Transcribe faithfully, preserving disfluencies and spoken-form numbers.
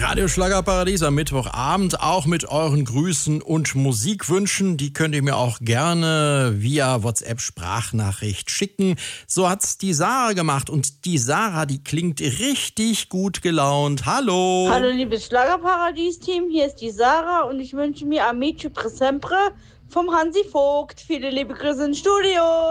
Radio Schlagerparadies am Mittwochabend, auch mit euren Grüßen und Musikwünschen. Die könnt ihr mir auch gerne via WhatsApp-Sprachnachricht schicken. So hat's die Sarah gemacht. Und die Sarah, die klingt richtig gut gelaunt. Hallo! Hallo liebes Schlagerparadies-Team, hier ist die Sarah und ich wünsche mir Amici per sempre vom Hansi Vogt. Viele liebe Grüße ins Studio.